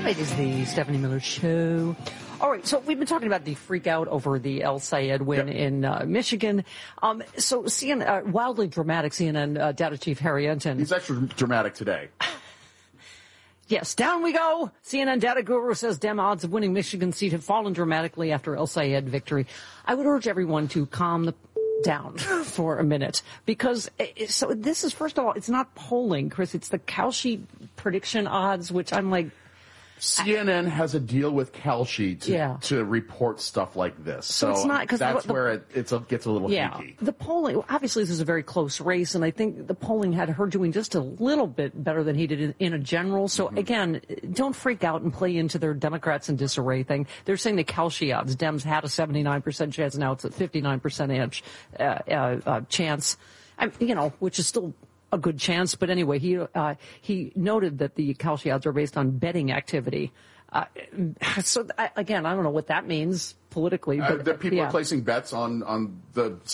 It is the Stephanie Miller Show. All right, so we've been talking about the freak out over the El Sayed win in Michigan. So CNN, wildly dramatic CNN data chief Harry Enten. He's extra dramatic today. Yes, down we go. CNN data guru says Dem odds of winning Michigan seat have fallen dramatically after El Sayed victory. I would urge everyone to calm down for a minute, because so this is, first of all, it's not polling, Chris. It's the Kalshi prediction odds, which I'm like, CNN has a deal with Kalshi to report stuff like this. So it's not, cause that's where it gets a little geeky. The polling, obviously this is a very close race, and I think the polling had her doing just a little bit better than he did in a general. So again, don't freak out and play into their Democrats in disarray thing. They're saying the Kalshi odds, Dems had a 79% chance, now it's a 59% chance, which is still a good chance. But anyway, he noted that the Kalshi odds are based on betting activity. Again, I don't know what that means politically. But that people are placing bets on the